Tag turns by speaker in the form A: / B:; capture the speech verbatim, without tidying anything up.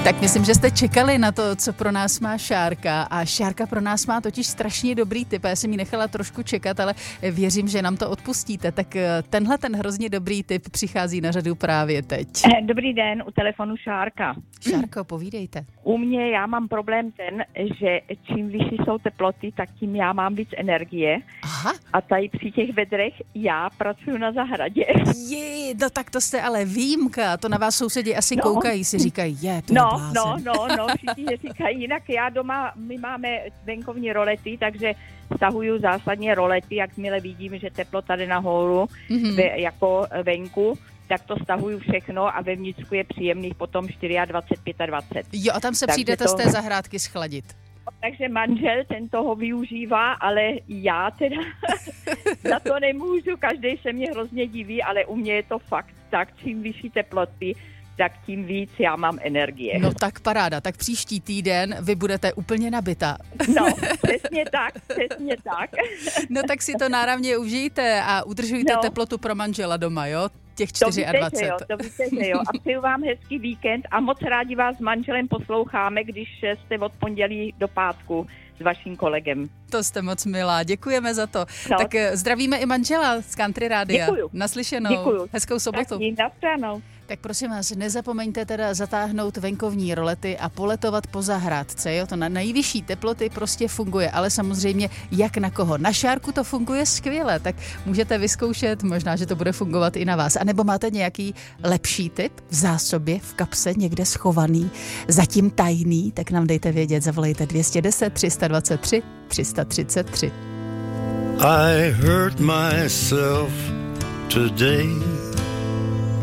A: Tak myslím, že jste čekali na to, co pro nás má Šárka. A Šárka pro nás má totiž strašně dobrý tip. Já jsem ji nechala trošku čekat, ale věřím, že nám to odpustíte. Tak tenhle ten hrozně dobrý tip přichází na řadu právě teď.
B: Dobrý den, u telefonu Šárka.
A: Šárko, povídejte.
B: U mě já mám problém ten, že čím vyšší jsou teploty, tak tím já mám víc energie.
A: Aha.
B: A tady při těch vedrech já pracuji na zahradě.
A: Je, no tak to jste ale výjimka. To na vás sousedi asi
B: no.
A: koukají, si říkají, je, to
B: no,
A: je blázen.
B: No, no, no, všichni říkají. Jinak já doma, my máme venkovní rolety, takže stahuju zásadně rolety, jakmile vidím, že teplota jde nahoru, mm-hmm. ve, jako venku, tak to stahuju všechno a vevnitřku je příjemných potom dvacet čtyři, dvacet pět.
A: Jo, a tam se
B: takže
A: přijdete
B: to...
A: z té zahrádky schladit.
B: Takže manžel, ten toho využívá, ale já teda za to nemůžu, každý se mě hrozně diví, ale u mě je to fakt tak, čím vyšší teploty, tak tím víc já mám energie.
A: No tak paráda, tak příští týden vy budete úplně nabita.
B: No, přesně tak, přesně tak.
A: No tak si to náravně užijte a udržujte
B: no.
A: teplotu pro manžela doma, jo? Těch dvacet čtyři.
B: To víte, že jo, to víte, že jo. A přeju vám hezký víkend a moc rádi vás s manželem posloucháme, když jste od pondělí do pátku s vaším kolegem.
A: To jste moc milá, děkujeme za to.
B: No.
A: Tak zdravíme i manžela z Country Rádia.
B: Děkuju.
A: Naslyšenou.
B: Děkuju.
A: Hezkou sobotu.
B: Taky, nashledanou.
A: Tak prosím vás, nezapomeňte teda zatáhnout venkovní rolety a poletovat po zahrádce, jo? To na nejvyšší teploty prostě funguje, ale samozřejmě jak na koho. Na Šárku to funguje skvěle, tak můžete vyzkoušet, možná, že to bude fungovat i na vás. A nebo máte nějaký lepší tip v zásobě, v kapse, někde schovaný, zatím tajný, tak nám dejte vědět, zavolejte dvě stě deset, tři sta dvacet tři, tři sta třicet tři.
C: I hurt myself today